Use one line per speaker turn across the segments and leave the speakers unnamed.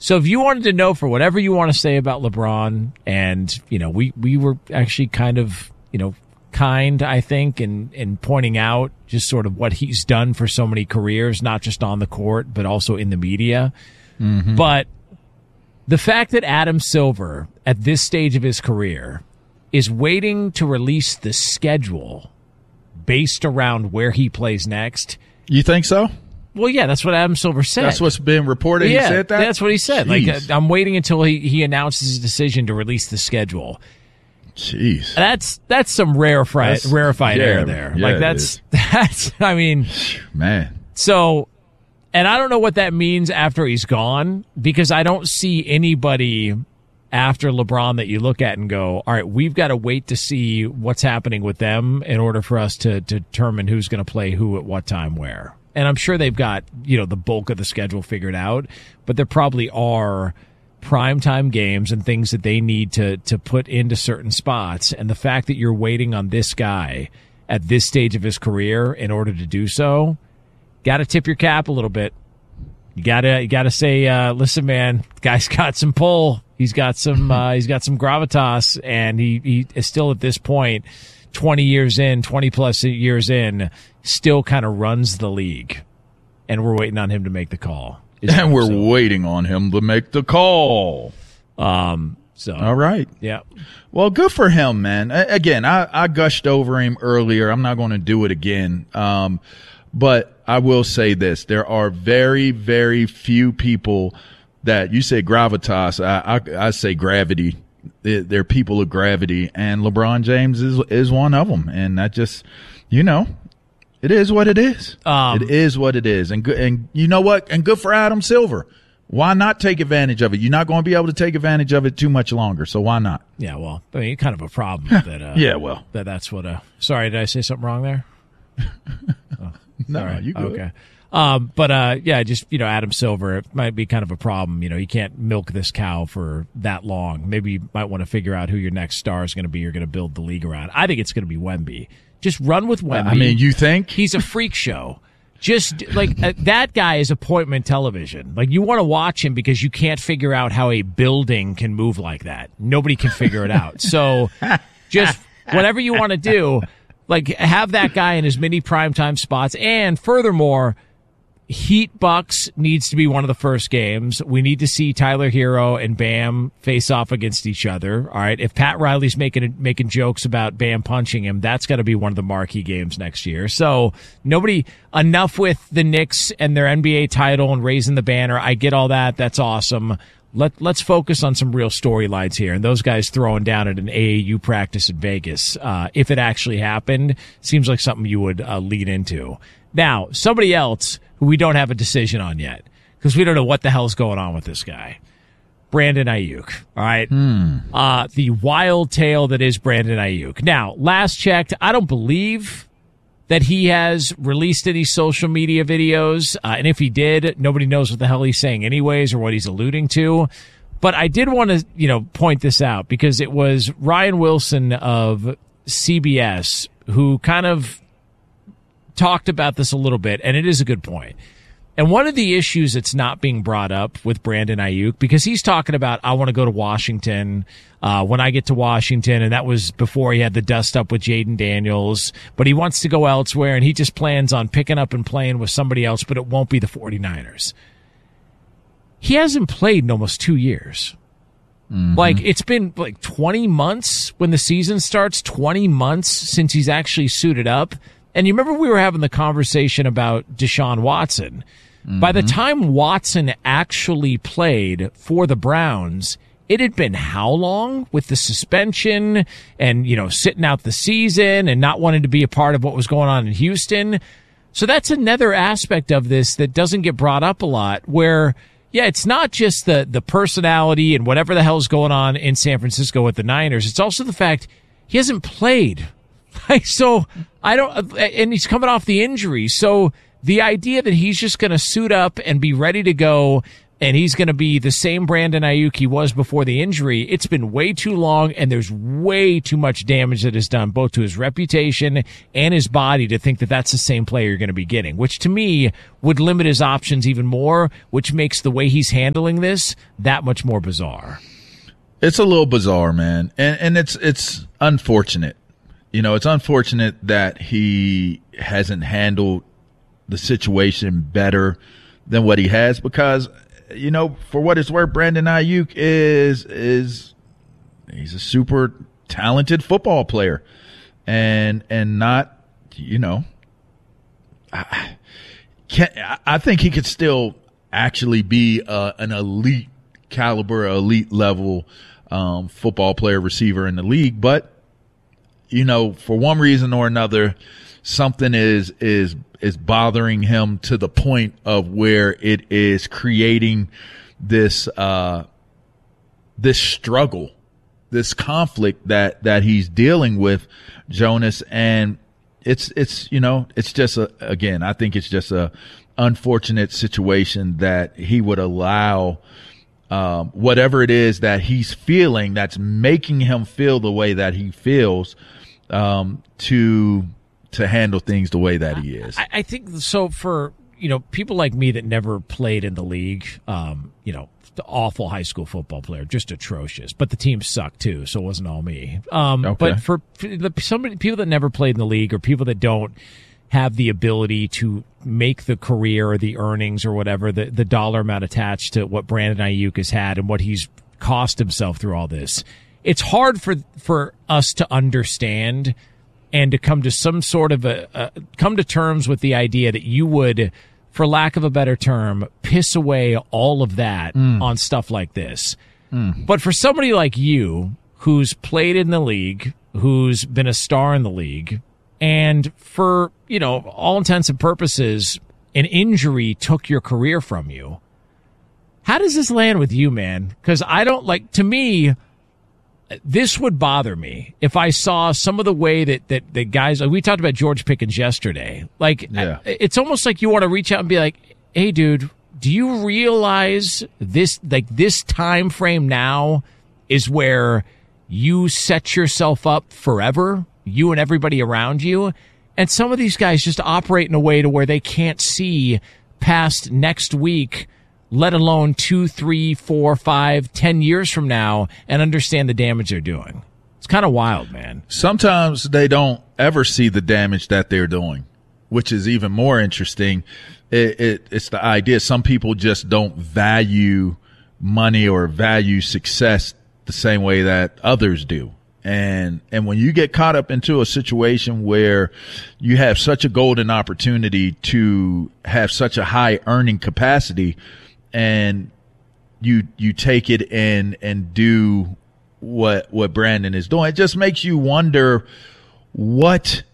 So if you wanted to know, for whatever you want to say about LeBron, and, we were actually kind of, kind, I think, in pointing out just sort of what he's done for so many careers, not just on the court, but also in the media. Mm-hmm. But the fact that Adam Silver, at this stage of his career, is waiting to release the schedule based around where he plays next.
You think so?
Well, yeah, that's what Adam Silver said.
That's what's been reported.
Yeah,
he said that?
That's what he said.
Jeez.
Like, I'm waiting until he announces his decision to release the schedule.
Jeez.
That's some rarefied air there.
Yeah,
like, that's, I mean.
Man.
So, and I don't know what that means after he's gone, because I don't see anybody after LeBron that you look at and go, all right, we've got to wait to see what's happening with them in order for us to determine who's going to play who at what time where. And I'm sure they've got, the bulk of the schedule figured out, but there probably are primetime games and things that they need to put into certain spots. And the fact that you're waiting on this guy at this stage of his career in order to do so, got to tip your cap a little bit. You gotta say, listen, man, the guy's got some pull. He's got some gravitas, and he is still at this point, 20 plus years in, still kind of runs the league, and we're waiting on him to make the call.
And we're waiting on him to make the call.
So
all right.
Yeah.
Well, good for him, man. Again, I gushed over him earlier. I'm not going to do it again. But I will say this. There are very, very few people that you say gravitas. I say gravity. They're people of gravity, and LeBron James is one of them. And that just, it is what it is. It is what it is. And you know what? And good for Adam Silver. Why not take advantage of it? You're not going to be able to take advantage of it too much longer. So why not?
Yeah. Well, I mean, kind of a problem that,
yeah, well,
that's what, sorry, did I say something wrong there? Oh,
no,
right.
you good.
Okay. Yeah, just, Adam Silver, it might be kind of a problem. You can't milk this cow for that long. Maybe you might want to figure out who your next star is going to be. You're going to build the league around. I think it's going to be Wemby. Just run with Wemby.
I mean, you think?
He's a freak show. Just like that guy is appointment television. Like, you want to watch him because you can't figure out how a building can move like that. Nobody can figure it out. So just whatever you want to do, like, have that guy in as many primetime spots. And furthermore, Heat Bucks needs to be one of the first games. We need to see Tyler Hero and Bam face off against each other. All right. If Pat Riley's making jokes about Bam punching him, that's got to be one of the marquee games next year. So enough with the Knicks and their NBA title and raising the banner. I get all that. That's awesome. Let's focus on some real storylines here. And those guys throwing down at an AAU practice in Vegas, if it actually happened, seems like something you would lead into. Now, somebody else who we don't have a decision on yet, because we don't know what the hell's going on with this guy. Brandon Ayuk. All right. The wild tale that is Brandon Ayuk. Now, last checked, I don't believe that he has released any social media videos. And if he did, nobody knows what the hell he's saying anyways or what he's alluding to. But I did want to, point this out because it was Ryan Wilson of CBS who kind of talked about this a little bit, and it is a good point. And one of the issues that's not being brought up with Brandon Ayuk, because he's talking about, I want to go to Washington when I get to Washington, and that was before he had the dust up with Jaden Daniels, but he wants to go elsewhere, and he just plans on picking up and playing with somebody else, but it won't be the 49ers. He hasn't played in almost 2 years. Mm-hmm. Like, it's been like 20 months when the season starts, 20 months since he's actually suited up. And you remember we were having the conversation about Deshaun Watson. Mm-hmm. By the time Watson actually played for the Browns, it had been how long with the suspension and, sitting out the season and not wanting to be a part of what was going on in Houston. So that's another aspect of this that doesn't get brought up a lot where, yeah, it's not just the personality and whatever the hell's going on in San Francisco with the Niners. It's also the fact he hasn't played. So and he's coming off the injury. So the idea that he's just going to suit up and be ready to go and he's going to be the same Brandon Ayuk he was before the injury. It's been way too long, and there's way too much damage that is done both to his reputation and his body to think that that's the same player you're going to be getting, which to me would limit his options even more, which makes the way he's handling this that much more bizarre.
It's a little bizarre, man, and it's unfortunate. You know, it's unfortunate that he hasn't handled the situation better than what he has, because, you know, for what it's worth, Brandon Ayuk is he's a super talented football player, and not, you know, I think he could still actually be an elite caliber, elite level football player, receiver in the league. But, you know, for one reason or another, something is bothering him to the point of where it is creating this this struggle, this conflict that he's dealing with, Jonas. And it's you know, it's just again, I think it's just a unfortunate situation that he would allow whatever it is that he's feeling that's making him feel the way that he feels to handle things the way that he is.
I think so. For, you know, people like me that never played in the league, you know, the awful high school football player, just atrocious. But the team sucked too, so it wasn't all me.
Okay.
But for people that never played in the league, or people that don't have the ability to make the career or the earnings or whatever, the dollar amount attached to what Brandon Ayuk has had and what he's cost himself through all this, it's hard for us to understand and to come to some sort of come to terms with the idea that you would, for lack of a better term, piss away all of that on stuff like this. But for somebody like you, who's played in the league, who's been a star in the league, and for, you know, all intents and purposes, an injury took your career from you, how does this land with you, man? Because I don't, like, to me, this would bother me if I saw some of the way that guys, like we talked about George Pickens yesterday. Like, yeah. It's almost like you want to reach out and be like, hey, dude, do you realize this, like, this time frame now is where you set yourself up forever, you and everybody around you? And some of these guys just operate in a way to where they can't see past next week, let alone 2, 3, 4, 5, 10 years from now, and understand the damage they're doing. It's kind of wild, man.
Sometimes they don't ever see the damage that they're doing, which is even more interesting. It's the idea. Some people just don't value money or value success the same way that others do. And when you get caught up into a situation where you have such a golden opportunity to have such a high earning capacity, and you take it and do what Brandon is doing, it just makes you wonder what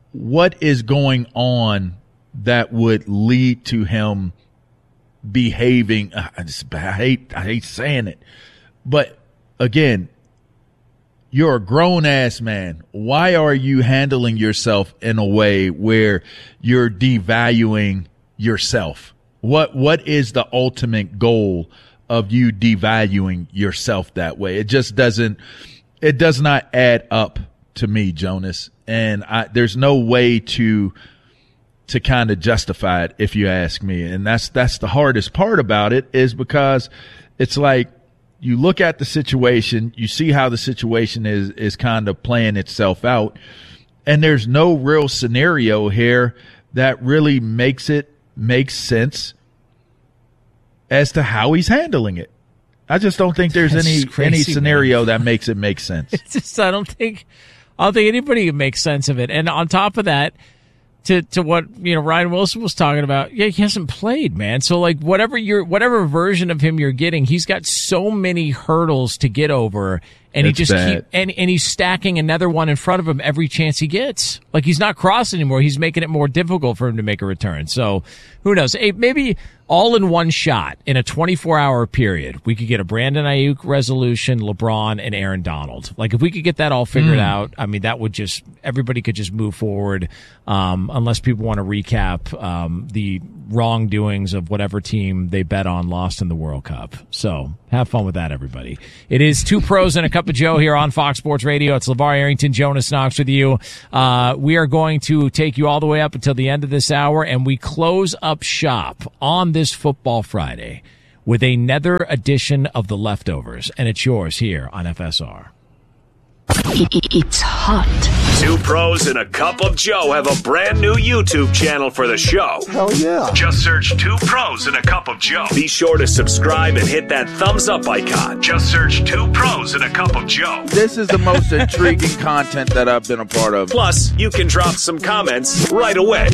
is going on that would lead to him behaving. I hate saying it, but again, you're a grown ass man. Why are you handling yourself in a way where you're devaluing yourself? What is the ultimate goal of you devaluing yourself that way? It just does not add up to me, Jonas. And there's no way to kind of justify it, if you ask me. And that's the hardest part about it, is because it's like, you look at the situation, you see how the situation is kind of playing itself out, and there's no real scenario here that really makes sense as to how he's handling it. I just don't think there's any scenario that makes it make sense.
It's just, I don't think anybody can make sense of it. And on top of that, to what, you know, Ryan Wilson was talking about, yeah, he hasn't played, man. So, like, whatever version of him you're getting, he's got so many hurdles to get over, and he just and he's stacking another one in front of him every chance he gets. Like, he's not crossing anymore. He's making it more difficult for him to make a return. So who knows? Hey, maybe all in one shot in a 24-hour period, we could get a Brandon Ayuk resolution, LeBron, and Aaron Donald. Like, if we could get that all figured out, I mean, that would just, everybody could just move forward. Unless people want to recap the wrongdoings of whatever team they bet on lost in the World Cup. So have fun with that, everybody. It is Two Pros and a Cup of Joe here on Fox Sports Radio. It's LeVar Arrington, Jonas Knox with you. We are going to take you all the way up until the end of this hour, and we close up shop on this Football Friday with another edition of The Leftovers, and it's yours here on FSR.
It's hot.
Two Pros and a Cup of Joe have a brand new YouTube channel for the show.
Hell yeah.
Just search Two Pros and a Cup of Joe. Be sure to subscribe and hit that thumbs up icon. Just search Two Pros and a Cup of Joe.
This is the most intriguing content that I've been a part of.
Plus, you can drop some comments right away.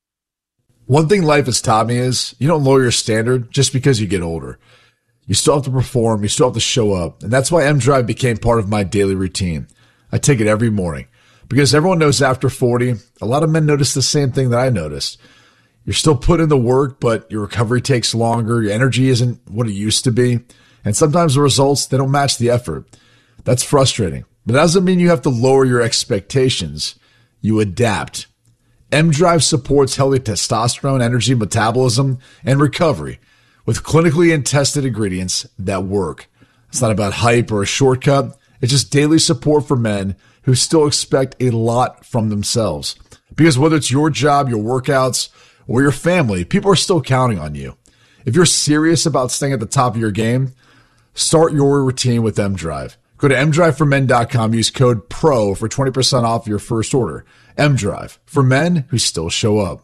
One thing life has taught me is you don't lower your standard just because you get older. You still have to perform. You still have to show up. And that's why M-Drive became part of my daily routine. I take it every morning because everyone knows after 40, a lot of men notice the same thing that I noticed. You're still putting in the work, but your recovery takes longer. Your energy isn't what it used to be. And sometimes the results, they don't match the effort. That's frustrating. But that doesn't mean you have to lower your expectations. You adapt. M-Drive supports healthy testosterone, energy, metabolism, and recovery with clinically and tested ingredients that work. It's not about hype or a shortcut. It's just daily support for men who still expect a lot from themselves. Because whether it's your job, your workouts, or your family, people are still counting on you. If you're serious about staying at the top of your game, start your routine with M-Drive. Go to mdriveformen.com, use code PRO for 20% off your first order. M-Drive, for men who still show up.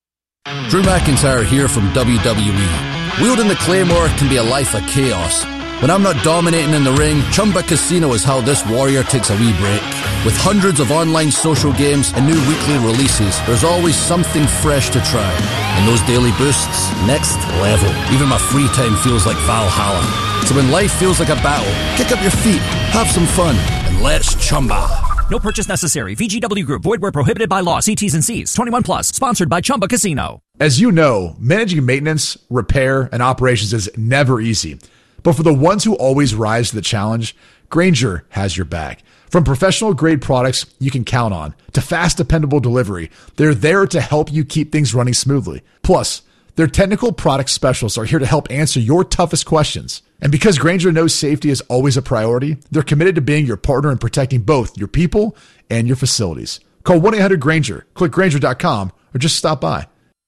Drew McIntyre here from WWE. Wielding the Claymore can be a life of chaos. When I'm not dominating in the ring, Chumba Casino is how this warrior takes a wee break. With hundreds of online social games and new weekly releases, there's always something fresh to try. And those daily boosts, next level. Even my free time feels like Valhalla. So when life feels like a battle, kick up your feet, have some fun, and let's Chumba.
No purchase necessary. VGW Group. Void where prohibited by law. See T's and C's. 21 plus. Sponsored by Chumba Casino.
As you know, managing maintenance, repair, and operations is never easy. But for the ones who always rise to the challenge, Grainger has your back. From professional-grade products you can count on to fast, dependable delivery, they're there to help you keep things running smoothly. Plus, their technical product specialists are here to help answer your toughest questions. And because Grainger knows safety is always a priority, they're committed to being your partner in protecting both your people and your facilities. Call 1-800-GRAINGER, click Grainger.com, or just stop by.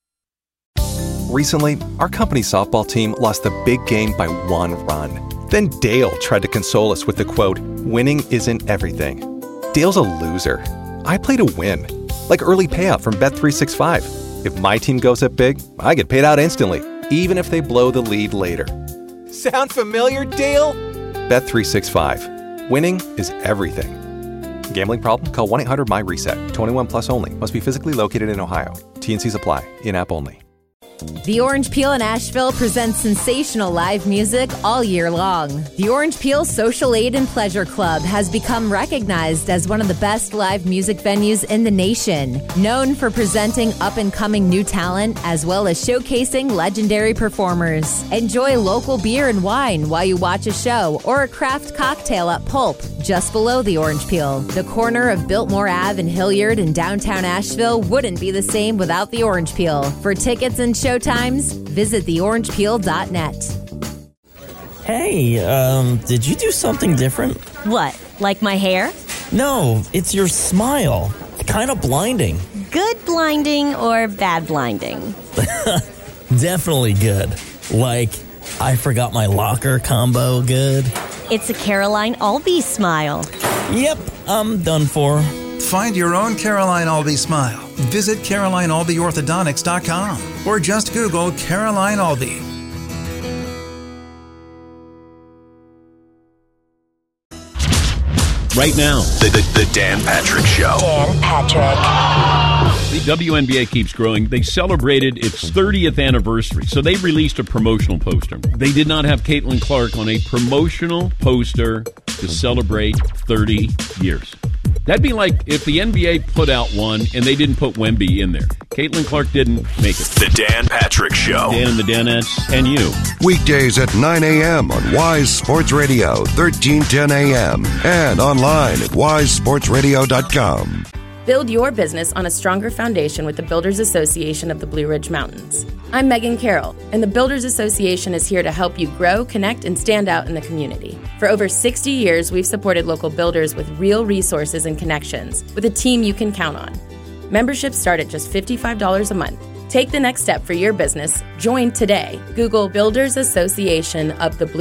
Recently, our company's softball team lost the big game by 1 run. Then Dale tried to console us with the quote, "Winning isn't everything." Dale's a loser. I play to win, like early payout from Bet365. If my team goes up big, I get paid out instantly, even if they blow the lead later. Sound familiar, Dale? Bet365. Winning is everything. Gambling problem? Call 1-800-MY-RESET. 21 plus only. Must be physically located in Ohio. T&Cs apply. In-app only.
The Orange Peel in Asheville presents sensational live music all year long. The Orange Peel Social Aid and Pleasure Club has become recognized as one of the best live music venues in the nation, known for presenting up-and-coming new talent as well as showcasing legendary performers. Enjoy local beer and wine while you watch a show or a craft cocktail at Pulp, just below the Orange Peel. The corner of Biltmore Ave and Hilliard in downtown Asheville wouldn't be the same without the Orange Peel. For tickets and show times, visit theorangepeel.net.
Hey, did you do something different?
What, like my hair?
No, it's your smile. Kind of blinding.
Good blinding or bad blinding?
Definitely good. Like, I forgot my locker combo good.
It's a Caroline Albee smile.
Yep, I'm done for.
Find your own Caroline Albee smile. Visit CarolineAlbeeOrthodontics.com or just Google Caroline Albee.
Right now, the Dan Patrick Show.
Dan Patrick.
The WNBA keeps growing. They celebrated its 30th anniversary, so they released a promotional poster. They did not have Caitlin Clark on a promotional poster to celebrate 30 years. That'd be like if the NBA put out one and they didn't put Wemby in there. Caitlin Clark didn't make it.
The Dan Patrick Show.
Dan and the Danettes and you.
Weekdays at 9 a.m. on Wise Sports Radio, 1310 a.m. and online at wisesportsradio.com.
Build your business on a stronger foundation with the Builders Association of the Blue Ridge Mountains. I'm Megan Carroll, and the Builders Association is here to help you grow, connect, and stand out in the community. For over 60 years, we've supported local builders with real resources and connections, with a team you can count on. Memberships start at just $55 a month. Take the next step for your business. Join today. Google Builders Association of the Blue